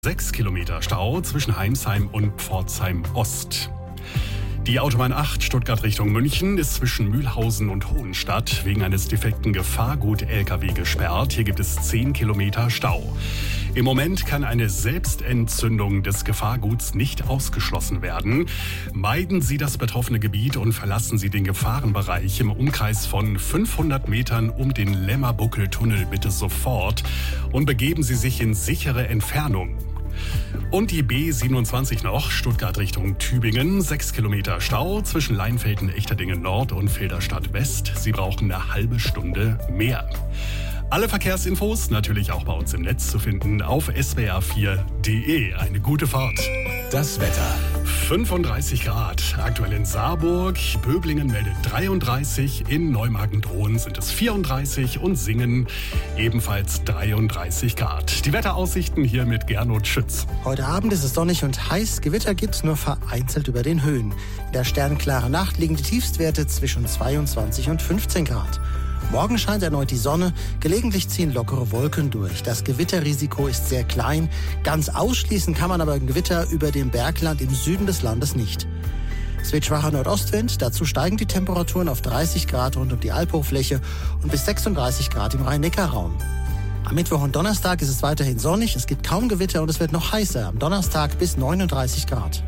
6 Kilometer Stau zwischen Heimsheim und Pforzheim Ost. Die Autobahn 8 Stuttgart Richtung München ist zwischen Mühlhausen und Hohenstadt wegen eines defekten Gefahrgut-LKW gesperrt. Hier gibt es 10 Kilometer Stau. Im Moment kann eine Selbstentzündung des Gefahrguts nicht ausgeschlossen werden. Meiden Sie das betroffene Gebiet und verlassen Sie den Gefahrenbereich im Umkreis von 500 Metern um den Lämmerbuckeltunnel bitte sofort und begeben Sie sich in sichere Entfernung. Und die B27 noch, Stuttgart Richtung Tübingen, 6 Kilometer Stau zwischen Leinfelden, Echterdingen Nord und Filderstadt West. Sie brauchen eine halbe Stunde mehr. Alle Verkehrsinfos natürlich auch bei uns im Netz zu finden auf swr4.de. Eine gute Fahrt. Das Wetter. 35 Grad, aktuell in Saarburg. Böblingen meldet 33, in Neumagen-Dhron sind es 34 und Singen ebenfalls 33 Grad. Die Wetteraussichten hier mit Gernot Schütz. Heute Abend ist es sonnig und heiß. Gewitter gibt es nur vereinzelt über den Höhen. In der sternklaren Nacht liegen die Tiefstwerte zwischen 22 und 15 Grad. Morgen scheint erneut die Sonne, gelegentlich ziehen lockere Wolken durch. Das Gewitterrisiko ist sehr klein. Ganz ausschließen kann man aber ein Gewitter über dem Bergland im Süden des Landes nicht. Es wird schwacher Nordostwind, dazu steigen die Temperaturen auf 30 Grad rund um die Albhochfläche und bis 36 Grad im Rhein-Neckar-Raum. Am Mittwoch und Donnerstag ist es weiterhin sonnig, es gibt kaum Gewitter und es wird noch heißer. Am Donnerstag bis 39 Grad.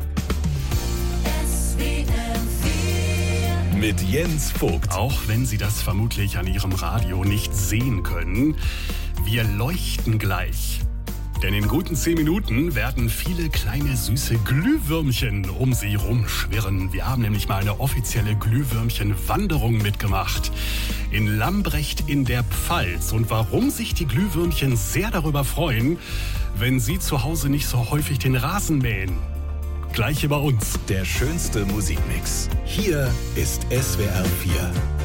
Mit Jens Vogt. Auch wenn Sie das vermutlich an Ihrem Radio nicht sehen können, wir leuchten gleich. Denn in guten 10 Minuten werden viele kleine süße Glühwürmchen um Sie rumschwirren. Wir haben nämlich mal eine offizielle Glühwürmchen-Wanderung mitgemacht. In Lambrecht in der Pfalz. Und warum sich die Glühwürmchen sehr darüber freuen, wenn Sie zu Hause nicht so häufig den Rasen mähen. Gleich hier bei uns. Der schönste Musikmix. Hier ist SWR 4.